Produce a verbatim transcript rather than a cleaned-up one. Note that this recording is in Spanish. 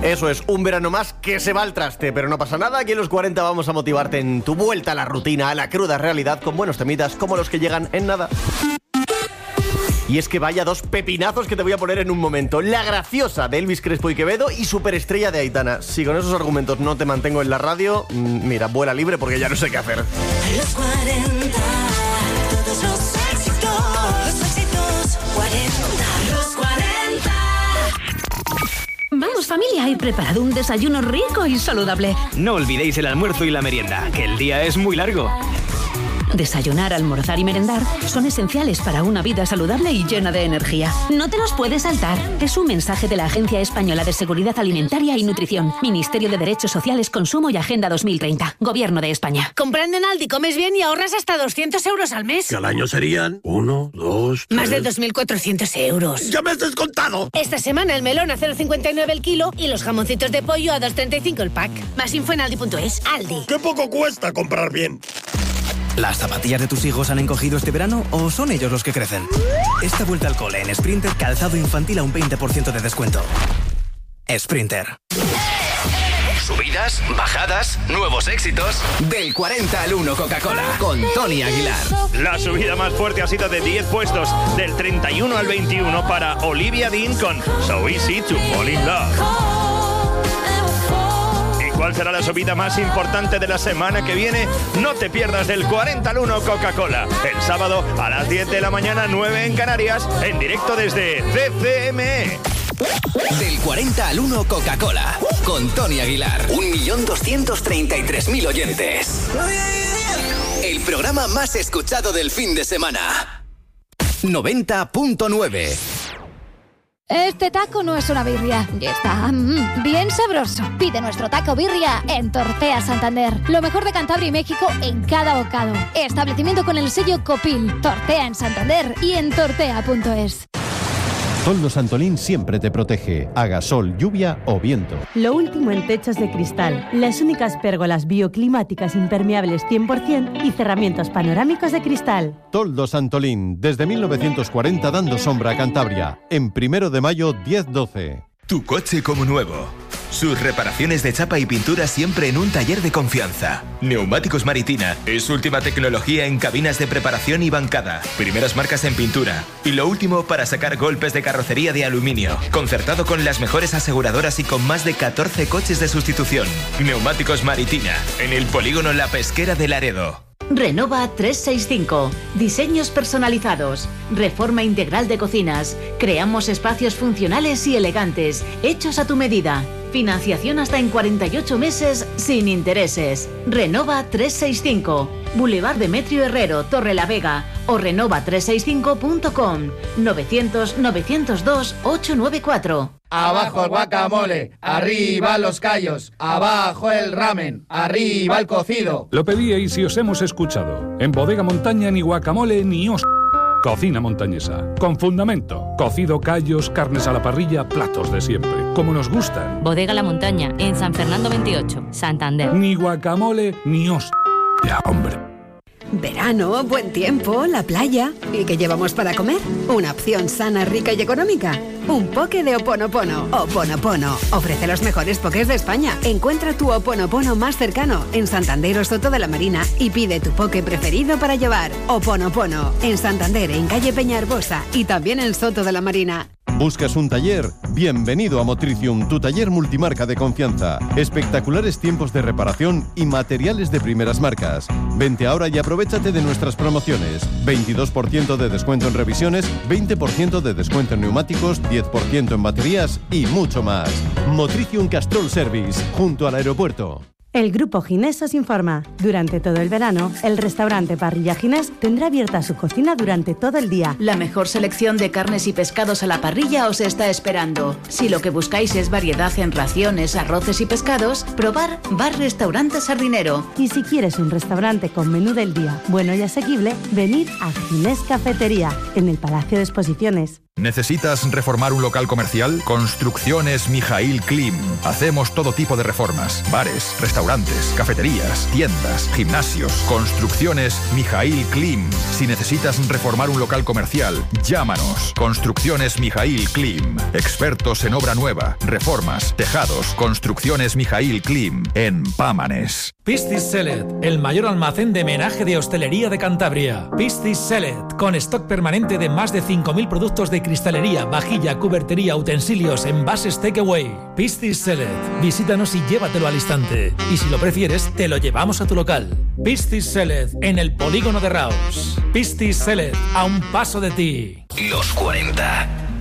Eso es, un verano más que se va al traste, pero no pasa nada, aquí en los cuarenta vamos a motivarte en tu vuelta a la rutina, a la cruda realidad, con buenos temitas como los que llegan en nada. Y es que vaya dos pepinazos que te voy a poner en un momento. La graciosa de Elvis Crespo y Quevedo y superestrella de Aitana. Si con esos argumentos no te mantengo en la radio, mira, vuela libre porque ya no sé qué hacer. Los cuarenta, todos los éxitos, los éxitos cuarenta, los cuarenta. Vamos familia, he preparado un desayuno rico y saludable. No olvidéis el almuerzo y la merienda, que el día es muy largo. Desayunar, almorzar y merendar son esenciales para una vida saludable y llena de energía. No te los puedes saltar. Es un mensaje de la Agencia Española de Seguridad Alimentaria y Nutrición, Ministerio de Derechos Sociales, Consumo y Agenda dos mil treinta, Gobierno de España. Comprando en Aldi comes bien y ahorras hasta doscientos euros al mes. Que al año serían uno, dos, tres... Más de dos mil cuatrocientos euros. ¡Ya me has descontado! Esta semana el melón a cero coma cincuenta y nueve el kilo y los jamoncitos de pollo a dos coma treinta y cinco el pack. Más info en aldi punto es. Aldi. ¡Qué poco cuesta comprar bien! ¿Las zapatillas de tus hijos han encogido este verano o son ellos los que crecen? Esta vuelta al cole en Sprinter, calzado infantil a un veinte por ciento de descuento. Sprinter. Subidas, bajadas, nuevos éxitos. Del cuarenta al uno Coca-Cola, con Tony Aguilar. La subida más fuerte ha sido de diez puestos, del treinta y uno al veintiuno para Olivia Dean con So Easy to Fall in Love. ¿Cuál será la subida más importante de la semana que viene? No te pierdas del cuarenta al uno Coca-Cola. El sábado a las diez de la mañana, nueve en Canarias, en directo desde C C M E. Del cuarenta al uno Coca-Cola, con Tony Aguilar. un millón doscientos treinta y tres mil oyentes. El programa más escuchado del fin de semana. noventa punto nueve. Este taco no es una birria y está mm, bien sabroso. Pide nuestro taco birria en Tortea Santander. Lo mejor de Cantabria y México en cada bocado. Establecimiento con el sello Copil. Tortea en Santander y en tortea punto es. Toldo Santolín siempre te protege, haga sol, lluvia o viento. Lo último en techos de cristal, las únicas pérgolas bioclimáticas impermeables cien por ciento y cerramientos panorámicos de cristal. Toldo Santolín, desde mil novecientos cuarenta dando sombra a Cantabria. En primero de mayo, diez doce. Tu coche como nuevo. Sus reparaciones de chapa y pintura siempre en un taller de confianza. Neumáticos Maritina es última tecnología en cabinas de preparación y bancada. Primeras marcas en pintura. Y lo último para sacar golpes de carrocería de aluminio. Concertado con las mejores aseguradoras y con más de catorce coches de sustitución. Neumáticos Maritina, en el polígono La Pesquera de Laredo. Renova trescientos sesenta y cinco. Diseños personalizados. Reforma integral de cocinas. Creamos espacios funcionales y elegantes, hechos a tu medida. Financiación hasta en cuarenta y ocho meses sin intereses. Renova trescientos sesenta y cinco. Boulevard Demetrio Herrero, Torrelavega o renova trescientos sesenta y cinco punto com. novecientos, novecientos dos, ochocientos noventa y cuatro. Abajo el guacamole, arriba los callos, abajo el ramen, arriba el cocido. Lo pedíais y os hemos escuchado. En Bodega Montaña ni guacamole ni os... Cocina montañesa, con fundamento, cocido, callos, carnes a la parrilla, platos de siempre, como nos gustan. Bodega La Montaña, en San Fernando veintiocho, Santander. Ni guacamole ni os... Ya, hombre. Verano, buen tiempo, la playa. ¿Y qué llevamos para comer? Una opción sana, rica y económica. Un poke de Oponopono. Oponopono ofrece los mejores pokés de España. Encuentra tu Oponopono más cercano en Santander o Soto de la Marina y pide tu poke preferido para llevar. Oponopono en Santander, en calle Peñarbosa y también en Soto de la Marina. ¿Buscas un taller? Bienvenido a Motricium, tu taller multimarca de confianza. Espectaculares tiempos de reparación y materiales de primeras marcas. Vente ahora y aprovéchate de nuestras promociones. veintidós por ciento de descuento en revisiones, veinte por ciento de descuento en neumáticos, diez por ciento en baterías y mucho más. Motricium Castrol Service, junto al aeropuerto. El Grupo Ginés os informa. Durante todo el verano, el restaurante Parrilla Ginés tendrá abierta su cocina durante todo el día. La mejor selección de carnes y pescados a la parrilla os está esperando. Si lo que buscáis es variedad en raciones, arroces y pescados, probar Bar Restaurante Sardinero. Y si quieres un restaurante con menú del día bueno y asequible, venid a Ginés Cafetería, en el Palacio de Exposiciones. ¿Necesitas reformar un local comercial? Construcciones Mijaíl Klim. Hacemos todo tipo de reformas. Bares, restaurantes, cafeterías, tiendas, gimnasios. Construcciones Mijaíl Klim. Si necesitas reformar un local comercial, llámanos. Construcciones Mijaíl Klim. Expertos en obra nueva, reformas, tejados. Construcciones Mijaíl Klim. En Pámanes. Piscis Celet, el mayor almacén de menaje de hostelería de Cantabria. Piscis Celet, con stock permanente de más de cinco mil productos de cristalería, vajilla, cubertería, utensilios, envases takeaway. Piscis Celet, visítanos y llévatelo al instante. Y si lo prefieres, te lo llevamos a tu local. Piscis Celet, en el polígono de Raos. Piscis Celet, a un paso de ti. Los cuarenta.